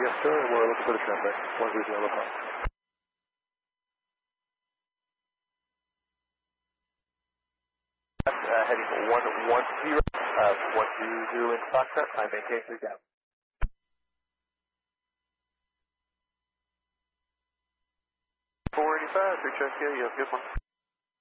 Yes, sir. We're looking for the traffic. 130 Pop. Heading 110, 120 in Foxtrot. I maintain 3000. 485, reach out here. You have a good one.